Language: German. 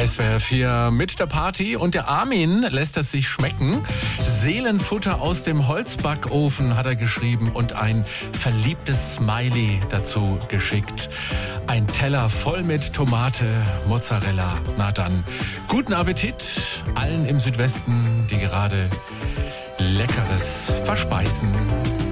SWR 4 mit der Party und der Armin lässt es sich schmecken. Seelenfutter aus dem Holzbackofen hat er geschrieben und ein verliebtes Smiley dazu geschickt. Ein Teller voll mit Tomate, Mozzarella. Na dann, guten Appetit allen im Südwesten, die gerade Leckeres verspeisen.